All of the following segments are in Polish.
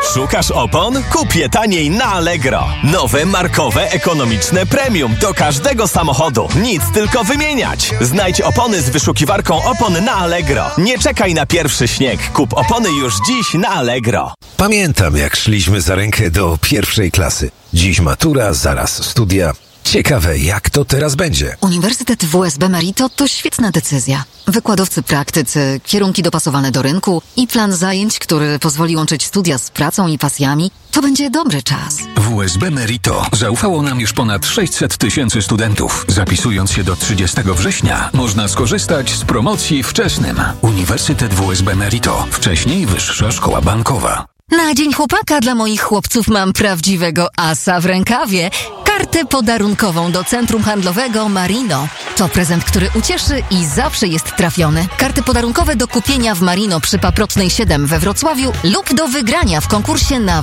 Szukasz opon? Kup je taniej na Allegro. Nowe, markowe, ekonomiczne premium do każdego samochodu. Nic tylko wymieniać. Znajdź opony z wyszukiwarką opon na Allegro. Nie czekaj na pierwszy śnieg. Kup opony już dziś na Allegro. Pamiętam, jak szliśmy za rękę do pierwszej klasy. Dziś matura, zaraz studia. Ciekawe, jak to teraz będzie. Uniwersytet WSB Merito to świetna decyzja. Wykładowcy praktycy, kierunki dopasowane do rynku i plan zajęć, który pozwoli łączyć studia z pracą i pasjami, to będzie dobry czas. WSB Merito zaufało nam już ponad 600 000 studentów. Zapisując się do 30 września, można skorzystać z promocji wczesnym. Uniwersytet WSB Merito. Wcześniej Wyższa Szkoła Bankowa. Na Dzień Chłopaka dla moich chłopców mam prawdziwego asa w rękawie. Kartę podarunkową do Centrum Handlowego Marino. To prezent, który ucieszy i zawsze jest trafiony. Karty podarunkowe do kupienia w Marino przy Paprotnej 7 we Wrocławiu lub do wygrania w konkursie na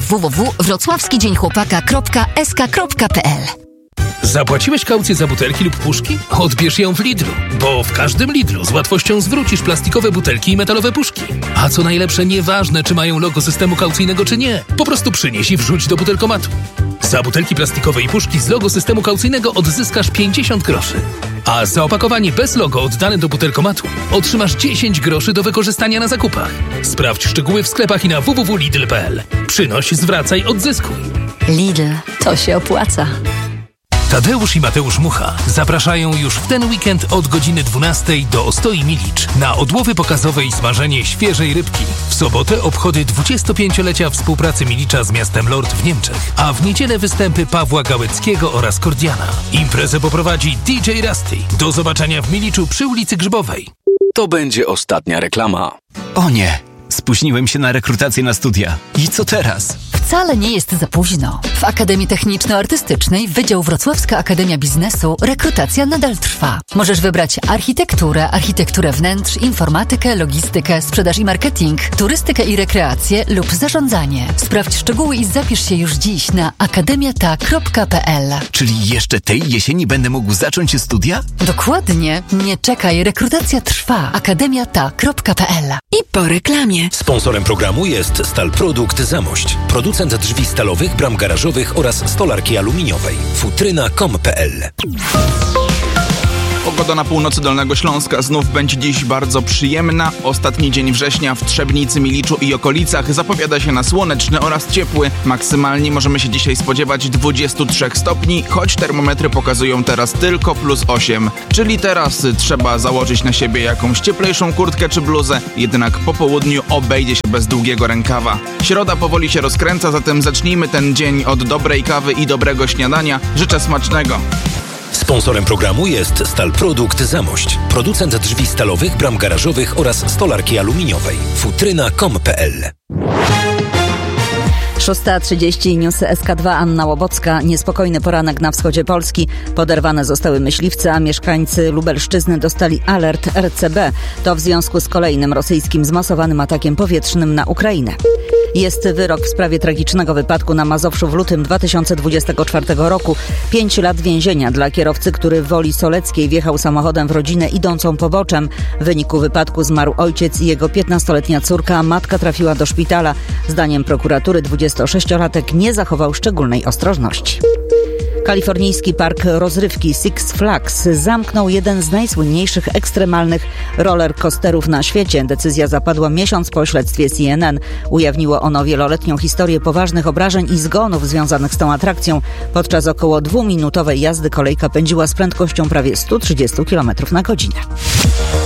www.wrocławskidzieńchłopaka.sk.pl. Zapłaciłeś kaucję za butelki lub puszki? Odbierz ją w Lidlu, bo w każdym Lidlu z łatwością zwrócisz plastikowe butelki i metalowe puszki. A co najlepsze, nieważne, czy mają logo systemu kaucyjnego, czy nie. Po prostu przynieś i wrzuć do butelkomatu. Za butelki plastikowe i puszki z logo systemu kaucyjnego odzyskasz 50 groszy. A za opakowanie bez logo oddane do butelkomatu otrzymasz 10 groszy do wykorzystania na zakupach. Sprawdź szczegóły w sklepach i na www.lidl.pl. Przynoś, zwracaj, odzyskuj. Lidl, to się opłaca. Tadeusz i Mateusz Mucha zapraszają już w ten weekend od godziny 12 do Ostoi Milicz na odłowy pokazowe i smażenie świeżej rybki. W sobotę obchody 25-lecia współpracy Milicza z miastem Lord w Niemczech, a w niedzielę występy Pawła Gałeckiego oraz Kordiana. Imprezę poprowadzi DJ Rusty. Do zobaczenia w Miliczu przy ulicy Grzybowej. To będzie ostatnia reklama. O nie! Spóźniłem się na rekrutację na studia. I co teraz? Wcale nie jest za późno. W Akademii Techniczno-Artystycznej Wydział Wrocławska Akademia Biznesu rekrutacja nadal trwa. Możesz wybrać architekturę wnętrz, informatykę, logistykę, sprzedaż i marketing, turystykę i rekreację lub zarządzanie. Sprawdź szczegóły i zapisz się już dziś na akademiata.pl. Czyli jeszcze tej jesieni będę mógł zacząć studia? Dokładnie. Nie czekaj, rekrutacja trwa. akademiata.pl. I po reklamie. Sponsorem programu jest Stalprodukt Zamość. Producent drzwi stalowych, bram garażowych oraz stolarki aluminiowej. Futryna.com.pl. Pogoda na północy Dolnego Śląska znów będzie dziś bardzo przyjemna. Ostatni dzień września w Trzebnicy, Miliczu i okolicach zapowiada się na słoneczny oraz ciepły. Maksymalnie możemy się dzisiaj spodziewać 23 stopni, choć termometry pokazują teraz tylko +8. Czyli teraz trzeba założyć na siebie jakąś cieplejszą kurtkę czy bluzę, jednak po południu obejdzie się bez długiego rękawa. Środa powoli się rozkręca, zatem zacznijmy ten dzień od dobrej kawy i dobrego śniadania. Życzę smacznego. Sponsorem programu jest Stalprodukt Zamość. Producent drzwi stalowych, bram garażowych oraz stolarki aluminiowej. Futryna.com.pl. 6:30 Newsy SK2, Anna Łobocka. Niespokojny poranek na wschodzie Polski. Poderwane zostały myśliwce, a mieszkańcy Lubelszczyzny dostali alert RCB. To w związku z kolejnym rosyjskim zmasowanym atakiem powietrznym na Ukrainę. Jest wyrok w sprawie tragicznego wypadku na Mazowszu w lutym 2024 roku. 5 lat więzienia dla kierowcy, który w Woli Soleckiej wjechał samochodem w rodzinę idącą poboczem. W wyniku wypadku zmarł ojciec i jego 15-letnia córka, a matka trafiła do szpitala. Zdaniem prokuratury 26-latek nie zachował szczególnej ostrożności. Kalifornijski park rozrywki Six Flags zamknął jeden z najsłynniejszych ekstremalnych rollercoasterów na świecie. Decyzja zapadła miesiąc po śledztwie CNN. Ujawniło ono wieloletnią historię poważnych obrażeń i zgonów związanych z tą atrakcją. Podczas około 2-minutowej jazdy kolejka pędziła z prędkością prawie 130 km na godzinę.